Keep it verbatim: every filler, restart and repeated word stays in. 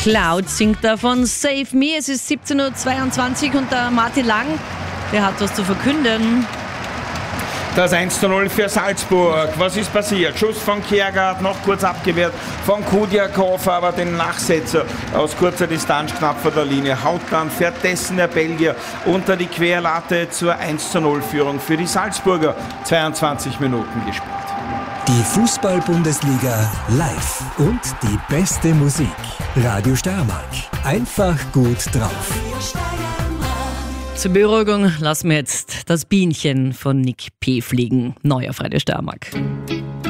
Cloud singt davon Save Me. Es ist siebzehn Uhr zweiundzwanzig und der Martin Lang, der hat was zu verkünden. Das eins zu null für Salzburg. Was ist passiert? Schuss von Kjærgaard, noch kurz abgewehrt von Kudiakov, aber den Nachsetzer aus kurzer Distanz knapp vor der Linie haut dann währenddessen der Belgier unter die Querlatte zur eins zu null Führung für die Salzburger. zweiundzwanzig Minuten gespielt. Die Fußball-Bundesliga live und die beste Musik. Radio Steiermark. Einfach gut drauf. Zur Beruhigung lassen wir jetzt das Bienchen von Nick P. fliegen. Neu auf Radio Steiermark.